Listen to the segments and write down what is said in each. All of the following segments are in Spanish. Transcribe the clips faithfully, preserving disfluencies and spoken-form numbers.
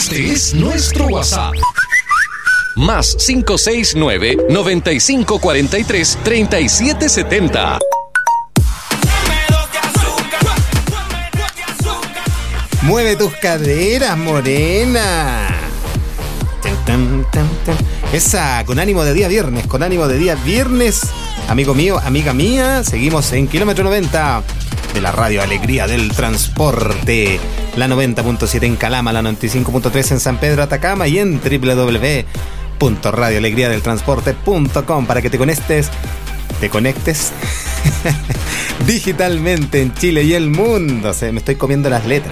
Este es nuestro WhatsApp. Más cinco seis nueve, noventa y cinco cuarenta y tres, treinta y siete setenta. Mueve tus caderas, morena. Tan, tan, tan. Esa, con ánimo de día viernes, con ánimo de día viernes. Amigo mío, amiga mía, seguimos en Kilómetro noventa de la Radio Alegría del Transporte. La noventa punto siete en Calama, la noventa y cinco punto tres en San Pedro Atacama y en doble u doble u doble u punto radio alegría del transporte punto com para que te conectes, te conectes digitalmente en Chile y el mundo. O sea, me estoy comiendo las letras.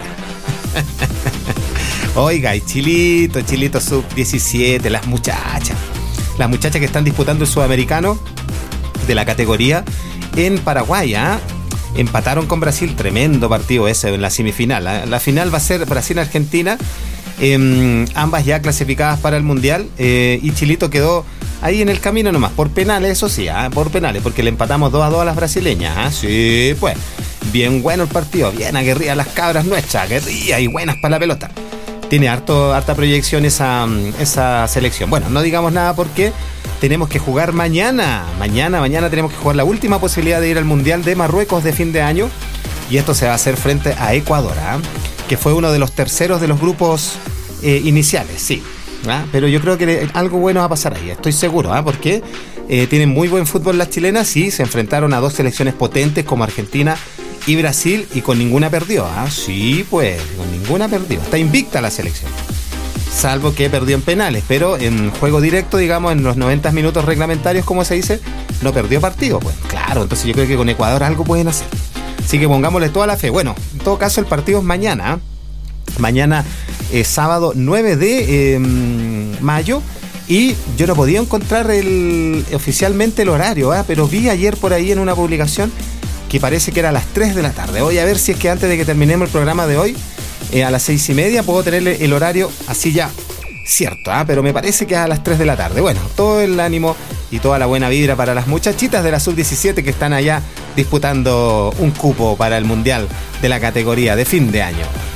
Oiga, y Chilito, Chilito sub diecisiete, las muchachas. Las muchachas que están disputando el sudamericano de la categoría en Paraguay, ¿eh? Empataron con Brasil, tremendo partido ese en la semifinal, ¿eh? La final va a ser Brasil-Argentina, eh, ambas ya clasificadas para el Mundial, eh, y Chilito quedó ahí en el camino nomás, por penales, eso sí, ¿eh? Por penales, porque le empatamos dos a dos a las brasileñas, ¿eh? Sí, pues, bien bueno el partido, bien aguerridas las cabras nuestras, aguerridas y buenas para la pelota. Tiene harto, harta proyección esa, esa selección. Bueno, no digamos nada porque tenemos que jugar mañana. Mañana, mañana tenemos que jugar la última posibilidad de ir al Mundial de Marruecos de fin de año. Y esto se va a hacer frente a Ecuador, ¿eh? Que fue uno de los terceros de los grupos eh, iniciales, sí. ¿eh? Pero yo creo que algo bueno va a pasar ahí, estoy seguro, ¿eh? Porque eh, tienen muy buen fútbol las chilenas y se enfrentaron a dos selecciones potentes como Argentina y Brasil y con ninguna perdió. ¿Ah? Sí, pues, con ninguna perdió. Está invicta la selección. Salvo que perdió en penales, pero en juego directo, digamos, en los noventa minutos reglamentarios, como se dice, no perdió partido. Pues claro, entonces yo creo que con Ecuador algo pueden hacer. Así que pongámosle toda la fe. Bueno, en todo caso el partido es mañana. Mañana es sábado nueve de mayo. Y yo no podía encontrar el, oficialmente el horario, ¿eh? Pero vi ayer por ahí en una publicación que parece que era a las tres de la tarde. Voy a ver si es que antes de que terminemos el programa de hoy, eh, a las seis y media, puedo tenerle el horario así ya cierto, ¿eh? Pero me parece que es a las tres de la tarde. Bueno, todo el ánimo y toda la buena vibra para las muchachitas de la sub diecisiete que están allá disputando un cupo para el Mundial de la categoría de fin de año.